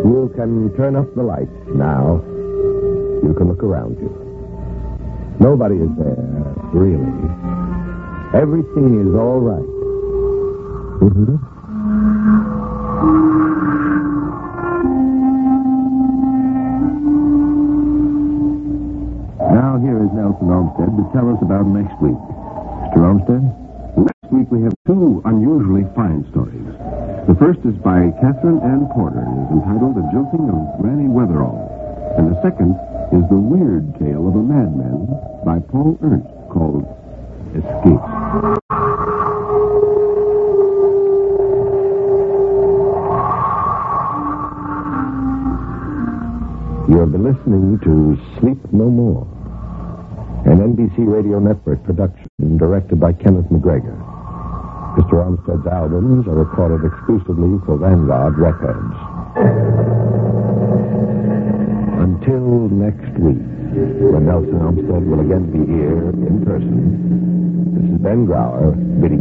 You can turn up the lights now. You can look around you. Nobody is there, really. Everything is all right. Now here is Nelson Olmsted to tell us about next week. Mr. Olmsted? Next week we have two unusually fine stories. The first is by Catherine Ann Porter and is entitled The Jilting of Granny Weatherall. And the second is The Weird Tale of a Madman by Paul Ernst, called Escape. You have been listening to Sleep No More, an NBC Radio Network production directed by Kenneth McGregor. Mr. Olmsted's albums are recorded exclusively for Vanguard Records. Until next week, when Nelson Olmsted will again be here in person, this is Ben Grauer bidding